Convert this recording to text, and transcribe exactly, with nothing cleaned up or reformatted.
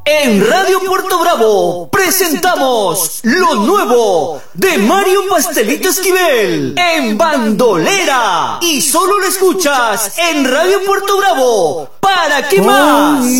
En Radio Puerto Bravo presentamos lo nuevo de Mario Pastelito Esquivel en Bandolera. Y solo lo escuchas en Radio Puerto Bravo. ¿Para qué más?